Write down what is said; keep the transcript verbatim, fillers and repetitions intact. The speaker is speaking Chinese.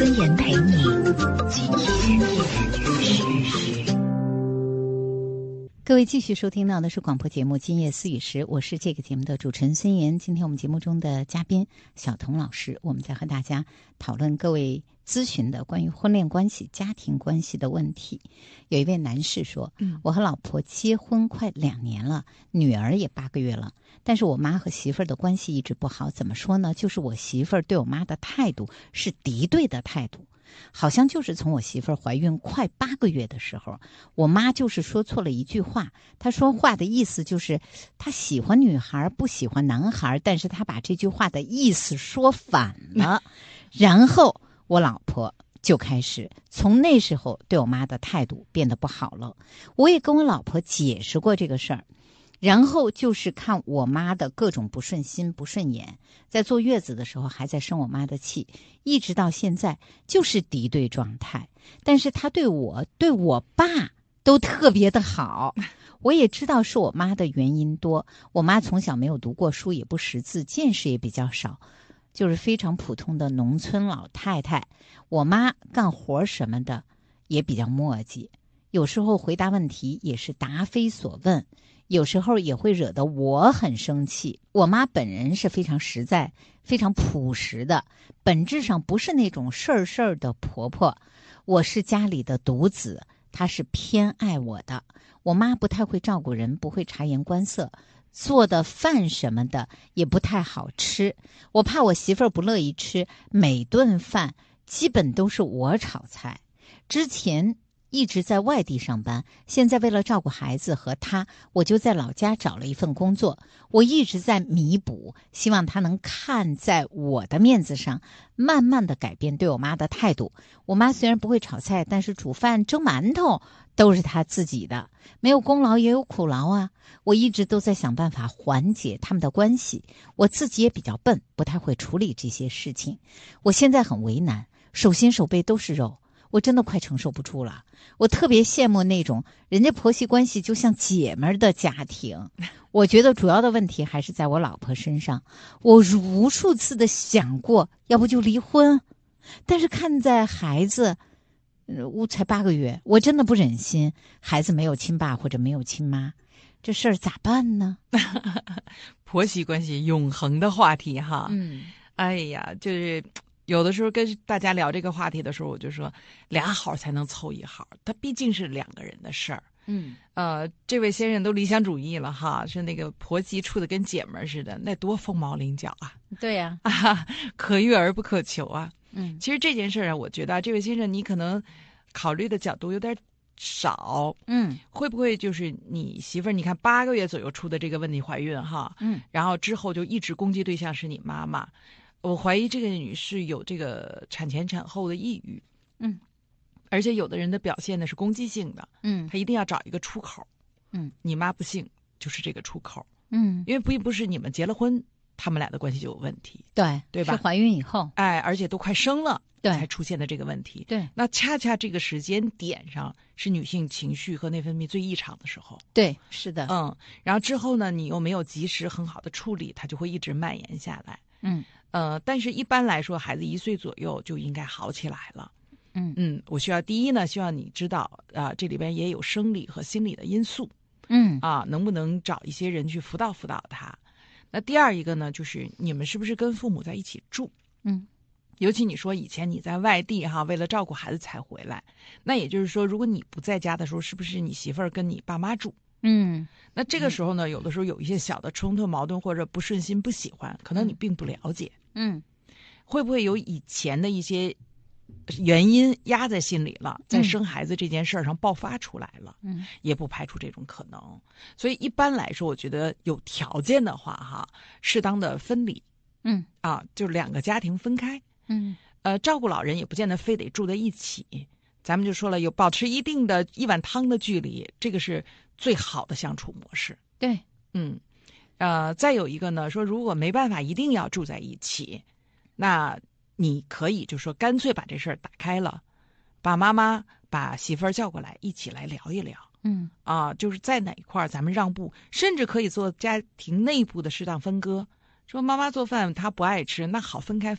尊严陪你今天也许。 各位继续收听到的是广播节目《今夜思雨时》，我是这个节目的主持人孙岩。今天我们节目中的嘉宾小童老师，我们在和大家讨论各位咨询的关于婚恋关系、家庭关系的问题。有一位男士说，嗯、我和老婆结婚快两年了，女儿也八个月了，但是我妈和媳妇儿的关系一直不好。怎么说呢？就是我媳妇儿对我妈的态度是敌对的态度。好像就是从我媳妇儿怀孕快八个月的时候，我妈就是说错了一句话。她说话的意思就是她喜欢女孩不喜欢男孩，但是她把这句话的意思说反了。然后我老婆就开始从那时候对我妈的态度变得不好了。我也跟我老婆解释过这个事儿，然后就是看我妈的各种不顺心不顺眼，在坐月子的时候还在生我妈的气，一直到现在就是敌对状态。但是她对我对我爸都特别的好，我也知道是我妈的原因多。我妈从小没有读过书，也不识字，见识也比较少，就是非常普通的农村老太太。我妈干活什么的也比较磨叽，有时候回答问题也是答非所问，有时候也会惹得我很生气。我妈本人是非常实在非常朴实的，本质上不是那种事儿事儿的婆婆。我是家里的独子，她是偏爱我的。我妈不太会照顾人，不会察言观色，做的饭什么的也不太好吃。我怕我媳妇儿不乐意吃，每顿饭基本都是我炒菜。之前一直在外地上班，现在为了照顾孩子和他，我就在老家找了一份工作。我一直在弥补，希望他能看在我的面子上，慢慢的改变对我妈的态度。我妈虽然不会炒菜，但是煮饭蒸馒头都是她自己的，没有功劳也有苦劳啊。我一直都在想办法缓解他们的关系，我自己也比较笨，不太会处理这些事情。我现在很为难，手心手背都是肉，我真的快承受不住了。我特别羡慕那种人家婆媳关系就像姐们儿的家庭。我觉得主要的问题还是在我老婆身上。我无数次的想过要不就离婚，但是看在孩子我才八个月，我真的不忍心孩子没有亲爸或者没有亲妈，这事儿咋办呢？ 婆媳关系永恒的话题哈。 嗯， 哎呀，就是有的时候跟大家聊这个话题的时候，我就说俩好才能凑一好，它毕竟是两个人的事儿。 嗯， 呃，这位先生都理想主义了哈，是那个婆媳处的跟姐们儿似的，那多凤毛麟角啊！ 对呀、 啊，可遇而不可求啊。 嗯， 其实这件事儿啊，我觉得、啊、这位先生你可能考虑的角度有点少。 嗯， 会不会就是你媳妇儿？你看八个月左右出的这个问题怀孕哈， 嗯， 然后之后就一直攻击对象是你妈妈。我怀疑这个女士有这个产前产后的抑郁。 嗯。 而且有的人的表现呢是攻击性的， 嗯， 他一定要找一个出口， 嗯， 你妈不幸就是这个出口， 嗯， 因为并不是你们结了婚，他们俩的关系就有问题， 对对吧？ 是怀孕以后， 哎，而且都快生了， 对， 才出现的这个问题， 对， 那恰恰这个时间点上是女性情绪和内分泌最异常的时候， 对，是的， 嗯，然后之后呢，你又没有及时很好的处理，它就会一直蔓延下来， 嗯， 呃，但是一般来说，孩子一岁左右就应该好起来了。 嗯嗯，我需要第一呢，希望你知道啊、呃，这里边也有生理和心理的因素， 嗯啊，能不能找一些人去辅导辅导他？那第二一个呢，就是你们是不是跟父母在一起住？ 嗯， 尤其你说以前你在外地哈，为了照顾孩子才回来，那也就是说，如果你不在家的时候，是不是你媳妇儿跟你爸妈住？ 嗯， 那这个时候呢，有的时候有一些小的冲突、矛盾或者不顺心、不喜欢，可能你并不了解， 嗯， 会不会有以前的一些原因压在心里了，在生孩子这件事上爆发出来了， 嗯， 也不排除这种可能。所以一般来说，我觉得有条件的话，哈，适当的分离， 嗯啊，就是两个家庭分开， 嗯， 呃，照顾老人也不见得非得住在一起。咱们就说了，有保持一定的一碗汤的距离，这个是最好的相处模式。 对， 嗯，呃，再有一个呢，说如果没办法一定要住在一起，那你可以就说干脆把这事儿打开了，把妈妈把媳妇儿叫过来一起来聊一聊。 嗯啊，就是在哪一块咱们让步，甚至可以做家庭内部的适当分割。说妈妈做饭她不爱吃，那好分开